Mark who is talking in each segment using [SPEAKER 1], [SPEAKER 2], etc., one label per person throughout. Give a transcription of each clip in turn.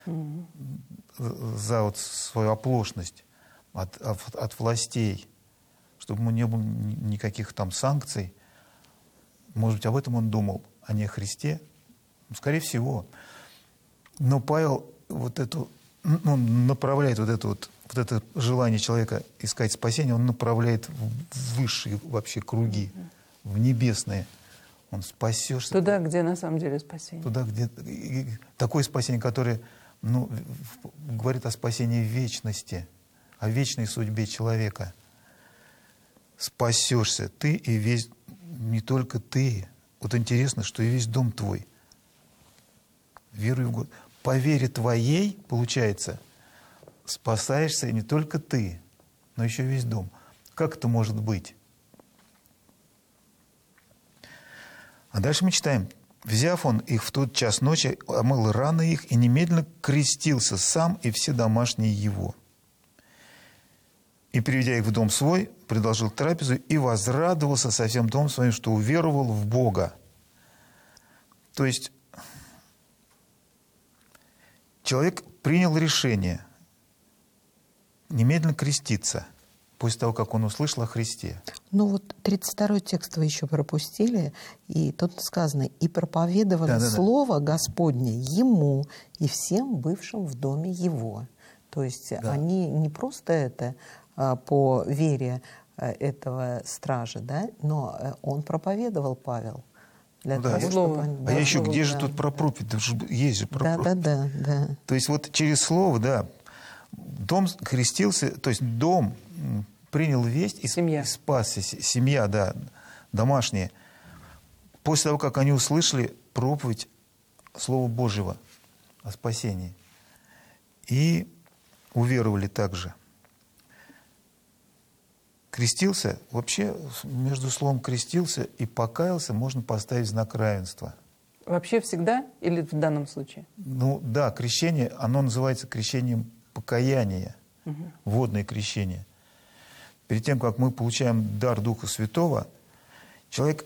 [SPEAKER 1] за вот свою оплошность от властей, чтобы не было никаких там санкций. Может быть, об этом он думал, а не о Христе? Ну, скорее всего. Но Павел он направляет вот это желание человека искать спасение, он направляет в высшие вообще круги, в небесные. Он спасешься.
[SPEAKER 2] Туда, где на самом деле спасение.
[SPEAKER 1] Туда, где такое спасение, которое говорит о спасении вечности, о вечной судьбе человека. Спасешься ты и весь, не только ты. Вот интересно, что и весь дом твой. Веруй в Господа. По вере твоей, получается, спасаешься и не только ты, но еще весь дом. Как это может быть? А дальше мы читаем. «Взяв он их в тот час ночи, омыл раны их и немедленно крестился сам и все домашние его. И, приведя их в дом свой, предложил трапезу и возрадовался со всем домом своим, что уверовал в Бога». То есть человек принял решение немедленно креститься после того, как он услышал о Христе.
[SPEAKER 3] Ну вот 32-й текст вы еще пропустили, и тут сказано: «И проповедовали слово Господне ему и всем бывшим в доме его». То есть они не просто это по вере этого стража, да, но он проповедовал, Павел. Для того, чтобы
[SPEAKER 1] они, еще где же тут про проповедь? Есть же про проповедь.
[SPEAKER 3] Да.
[SPEAKER 1] То есть вот через слово, дом крестился, то есть дом принял весть и спасся. Семья, домашняя. После того, как они услышали проповедь Слова Божьего о спасении. И уверовали также. Крестился, вообще между словом «крестился» и «покаялся» можно поставить знак равенства.
[SPEAKER 2] Вообще всегда или в данном случае?
[SPEAKER 1] Крещение, оно называется крещением покаяния, водное крещение. Перед тем, как мы получаем дар Духа Святого, человек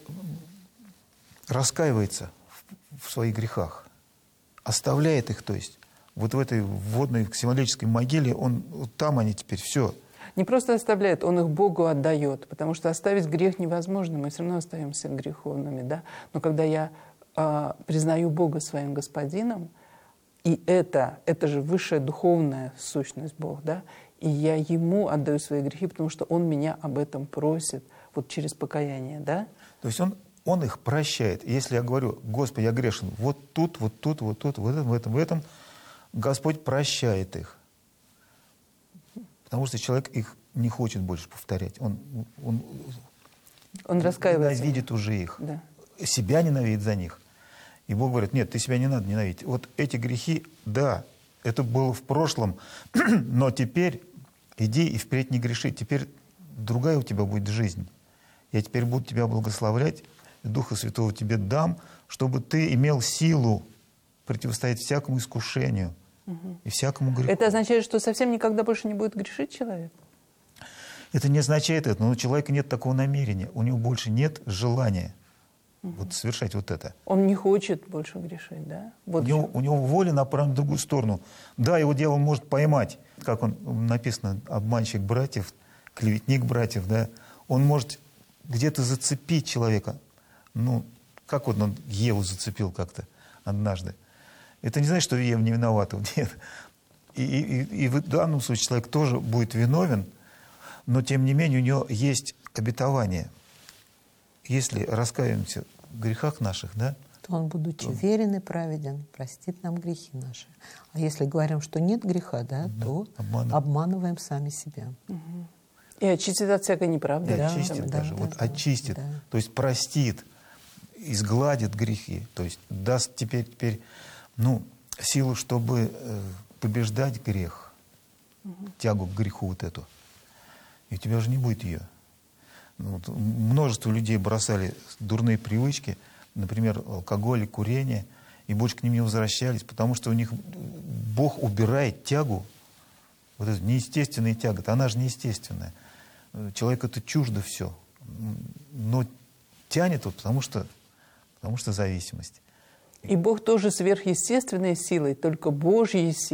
[SPEAKER 1] раскаивается в своих грехах, оставляет их, то есть вот в этой водной символической могиле, там они теперь все.
[SPEAKER 2] Не просто оставляет, он их Богу отдает, потому что оставить грех невозможно, мы все равно остаемся греховными, да. Но когда я признаю Бога своим Господином, и это же высшая духовная сущность Бог, да, и я Ему отдаю свои грехи, потому что Он меня об этом просит, вот через покаяние, да.
[SPEAKER 1] То есть он их прощает. Если я говорю: Господи, я грешен, вот тут, в этом, Господь прощает их. Потому что человек их не хочет больше повторять. Он
[SPEAKER 2] раскаивается.
[SPEAKER 1] Ненавидит уже их.
[SPEAKER 2] Да.
[SPEAKER 1] Себя ненавидит за них. И Бог говорит: нет, ты себя не надо ненавидеть. Вот эти грехи, это было в прошлом, но теперь иди и впредь не греши. Теперь другая у тебя будет жизнь. Я теперь буду тебя благословлять, Духа Святого тебе дам, чтобы ты имел силу противостоять всякому искушению и всякому греху.
[SPEAKER 2] Это означает, что совсем никогда больше не будет грешить человек?
[SPEAKER 1] Это не означает это, но у человека нет такого намерения, у него больше нет желания совершать вот это.
[SPEAKER 2] Он не хочет больше грешить, да?
[SPEAKER 1] У него воля направлена в другую сторону. Да, его дьявол может поймать, как написано, обманщик братьев, клеветник братьев, да, он может где-то зацепить человека. Как он Еву зацепил как-то однажды. Это не значит, что Ева не виновата. Нет. И в данном случае человек тоже будет виновен, но тем не менее у него есть обетование. Если раскаиваемся в грехах наших, да,
[SPEAKER 3] то Он, будучи верен и праведен, простит нам грехи наши. А если говорим, что нет греха, то обманываем сами себя.
[SPEAKER 2] И очистит от всякой неправды.
[SPEAKER 1] И очистит даже. Очистит. То есть простит, изгладит грехи. То есть даст теперь силу, чтобы побеждать грех, тягу к греху вот эту. И у тебя же не будет ее. Множество людей бросали дурные привычки, например, алкоголь, курение, и больше к ним не возвращались, потому что у них Бог убирает тягу, вот эту неестественную тягу. Она же неестественная. Человеку это чуждо все. Но тянет потому что зависимость.
[SPEAKER 2] И Бог тоже сверхъестественной силой, только Божьей силой.